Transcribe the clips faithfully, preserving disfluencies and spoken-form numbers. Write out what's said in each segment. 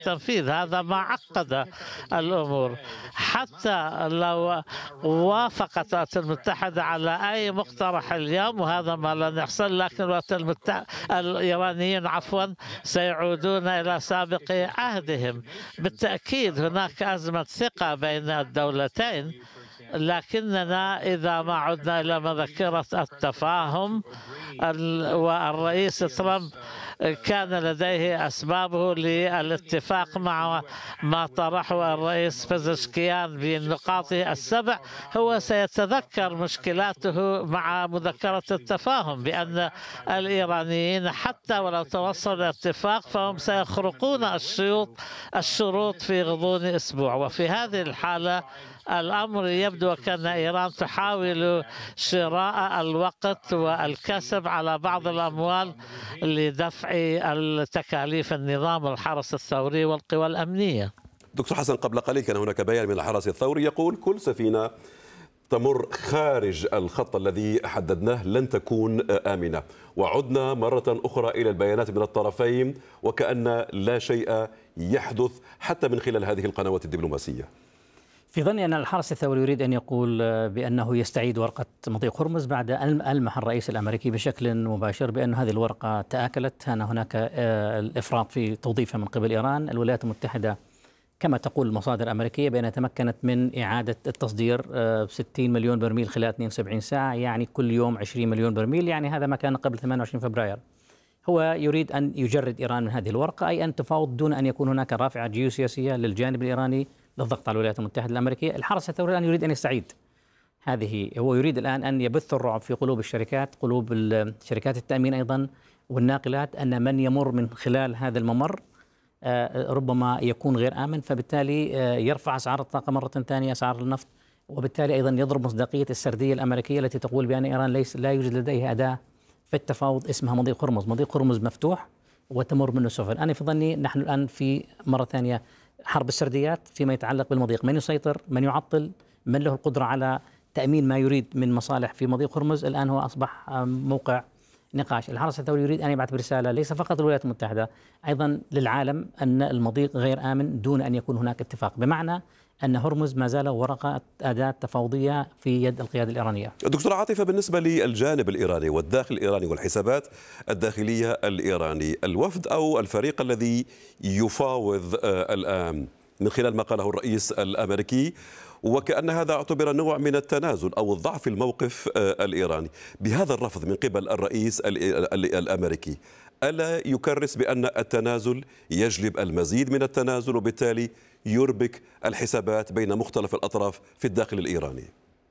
التنفيذ. هذا ما عقد الأمور. حتى لو وافقت الولايات المتحدة على أي مقترح اليوم، وهذا ما لن يحصل، لكن الولايات المتحدة الإيرانيين عفوا سيعودون إلى سابق عهدهم. بالتأكيد هناك أزمة ثقة بين الدولتين، لكننا إذا ما عدنا إلى مذكرة التفاهم، والرئيس ترامب كان لديه أسبابه للاتفاق مع ما طرحه الرئيس بزشكيان بنقاطه السبع. هو سيتذكر مشكلاته مع مذكرة التفاهم، بأن الإيرانيين حتى ولو توصلوا إلى اتفاق فهم سيخرقون الشروط الشروط في غضون أسبوع. وفي هذه الحالة الأمر يبدو كأن إيران تحاول شراء الوقت والكسب على بعض الأموال لدفع التكاليف النظام الحرس الثوري والقوى الأمنية. دكتور حسن، قبل قليل كان هناك بيان من الحرس الثوري يقول كل سفينة تمر خارج الخط الذي حددناه لن تكون آمنة، وعدنا مرة أخرى إلى البيانات من الطرفين وكأن لا شيء يحدث حتى من خلال هذه القنوات الدبلوماسية. في ظني أن الحرس الثوري يريد أن يقول بأنه يستعيد ورقة مضيق هرمز بعد أن ألمح الرئيس الأمريكي بشكل مباشر بأن هذه الورقة تآكلت. كان هناك الإفراط في توظيفها من قبل إيران. الولايات المتحدة كما تقول المصادر الأمريكية بأنها تمكنت من إعادة التصدير ستين مليون برميل خلال اثنتين وسبعين ساعة، يعني كل يوم عشرين مليون برميل، يعني هذا ما كان قبل ثمانية وعشرين فبراير. هو يريد أن يجرد إيران من هذه الورقة، أي أن تفاوض دون أن يكون هناك رافعة جيوسياسية للجانب الإيراني للضغط على الولايات المتحدة الأمريكية. الحرس الثوري الآن يريد أن يستعيد هذه، هو يريد الآن أن يبث الرعب في قلوب الشركات، قلوب شركات التأمين أيضا والناقلات، أن من يمر من خلال هذا الممر ربما يكون غير آمن، فبالتالي يرفع أسعار الطاقة مرة ثانية، أسعار النفط، وبالتالي أيضا يضرب مصداقية السردية الأمريكية التي تقول بأن إيران ليس لا يوجد لديها أداة في التفاوض اسمها مضيق هرمز. مضيق هرمز مفتوح وتمر منه السفن. أنا في ظني نحن الآن في مرة ثانية حرب السرديات فيما يتعلق بالمضيق، من يسيطر، من يعطل، من له القدرة على تأمين ما يريد من مصالح في مضيق هرمز. الآن هو أصبح موقع نقاش. الحرس الثوري يريد أن يبعث برسالة ليس فقط للولايات المتحدة، أيضا للعالم، أن المضيق غير آمن دون أن يكون هناك اتفاق، بمعنى أن هرمز ما زال ورقة أداة تفاوضية في يد القيادة الإيرانية. دكتور عاطفة، بالنسبة للجانب الإيراني والداخل الإيراني والحسابات الداخلية الإيراني، الوفد أو الفريق الذي يفاوض الآن من خلال ما قاله الرئيس الأمريكي، وكأن هذا اعتبر نوع من التنازل أو الضعف في الموقف الإيراني، بهذا الرفض من قبل الرئيس الأمريكي، ألا يكرس بأن التنازل يجلب المزيد من التنازل وبالتالي يربك الحسابات بين مختلف الأطراف في الداخل الإيراني؟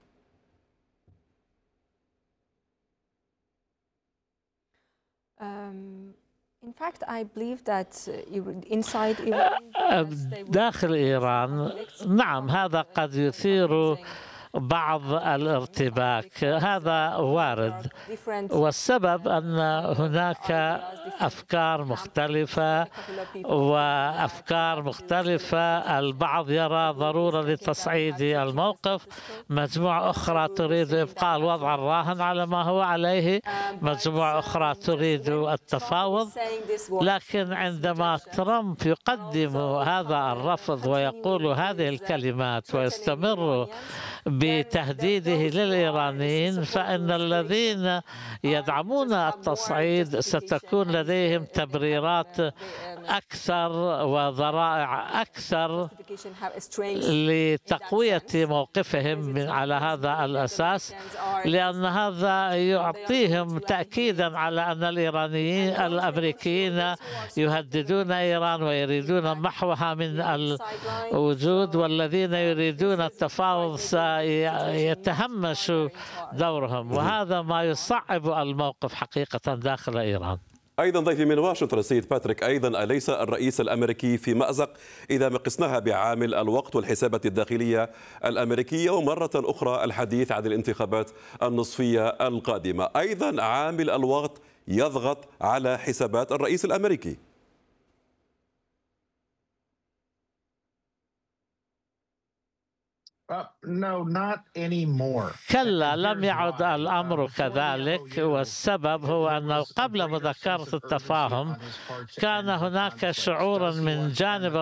داخل إيران نعم هذا قد يثير بعض الارتباك، هذا وارد، والسبب أن هناك أفكار مختلفة وأفكار مختلفة. البعض يرى ضرورة لتصعيد الموقف، مجموعة أخرى تريد إبقاء الوضع الراهن على ما هو عليه، مجموعة أخرى تريد التفاوض. لكن عندما ترامب يقدم هذا الرفض ويقول هذه الكلمات ويستمر بتهديده للإيرانيين، فإن الذين يدعمون التصعيد ستكون لديهم تبريرات أكثر وذرائع أكثر لتقوية موقفهم على هذا الأساس، لأن هذا يعطيهم تأكيدا على أن الإيرانيين الأمريكيين يهددون إيران ويريدون محوها من الوجود، والذين يريدون التفاوض سيتهمش دورهم، وهذا ما يصعب الموقف حقيقة داخل إيران. أيضا ضيفي من واشنطن السيد باتريك، أيضا أليس الرئيس الأمريكي في مأزق إذا ما قسناها بعامل الوقت والحسابات الداخلية الأمريكية، ومرة أخرى الحديث عن الانتخابات النصفية القادمة، أيضا عامل الوقت يضغط على حسابات الرئيس الأمريكي؟ كلا، لم يعد الأمر كذلك، والسبب هو أنه قبل مذكرة التفاهم كان هناك شعور من جانب